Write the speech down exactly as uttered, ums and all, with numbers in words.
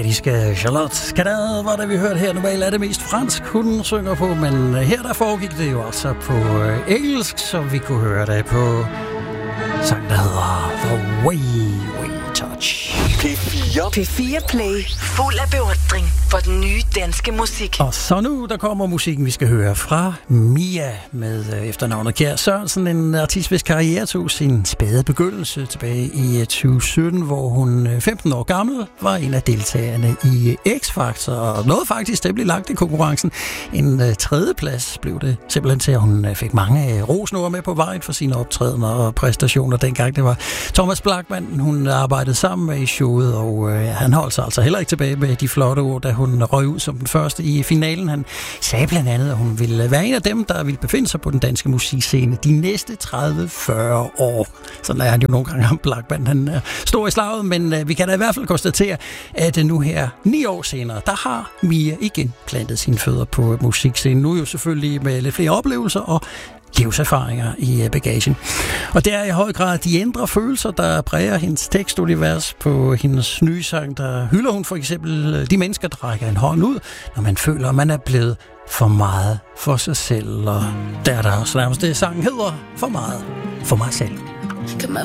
canadiske Charlotte Canade var det, vi hørte her. Normalt er det mest fransk, hun synger på, men her der foregik det jo også på engelsk, så vi kunne høre det på sang, der hedder The Way We Touch. P fire. P fire Play. Fuld af beundring for den nye danske musik. Og så nu, der kommer musikken, vi skal høre fra Mia med øh, efternavnet Kjær Sørensen. En artist, hvis karriere tog sin spæde begyndelse tilbage i tyve sytten, hvor hun femten år gammel var en af deltagerne i X-Factor. Og nåede faktisk, det blev lagt i konkurrencen. En øh, tredjeplads blev det simpelthen til, at hun øh, fik mange øh, rosnore med på vejen for sine optrædener og præstationer. Dengang det var Thomas Blachman, hun arbejdede sammen med i showet, og øh, han holdt sig altså heller ikke tilbage med de flotte ord, da hun røg ud som den første i finalen. Han sagde blandt andet, at hun ville være en af dem, der ville befinde sig på den danske musikscene de næste tredive til fyrre år. Sådan er han jo nogle gange om Blachman. Han er stor i slaget, men øh, vi kan da i hvert fald konstatere, at øh, nu her ni år senere, der har Mia igen plantet sine fødder på musikscenen. Nu jo selvfølgelig med lidt flere oplevelser og livserfaringer i bagagen. Og det er i høj grad de indre følelser, der præger hendes tekstunivers. På hendes nye sang, der hylder hun for eksempel de mennesker, der rækker en hånd ud, når man føler, at man er blevet for meget for sig selv. Og der er der også nærmest det, sangen hedder, for meget for mig selv.